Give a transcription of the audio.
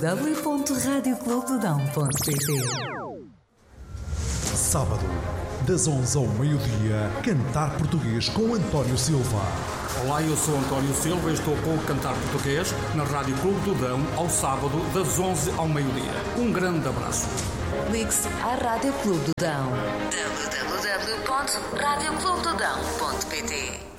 www.radioclubedodão.pt. Sábado, das 11 ao meio-dia, Cantar Português com António Silva. Olá, eu sou António Silva e estou com o Cantar Português na Rádio Clube do Dão ao sábado, das 11 ao meio-dia. Um grande abraço. Ligue-se à Rádio Clube do Dão. www.radioclubedodão.pt.